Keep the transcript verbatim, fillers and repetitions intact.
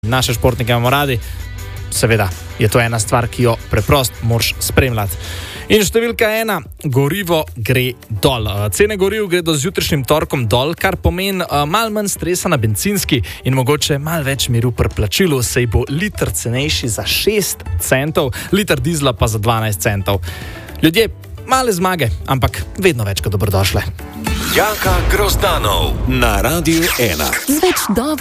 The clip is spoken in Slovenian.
naše športnike imamo radi. Seveda je to ena stvar, ki jo preprosto moraš spremljati. In številka ena, gorivo gre dol. Cene goriv gredo z jutrišnjim torkom dol, kar pomeni uh, malo manj stresa na bencinski in mogoče malo več miru pri plačilu, saj bo liter cenejši za šest centov, liter dizla pa za dvanajst centov. Ljudje, male zmage, ampak vedno več kot dobrodošle. Jaka Grozdanov na Radiu ena.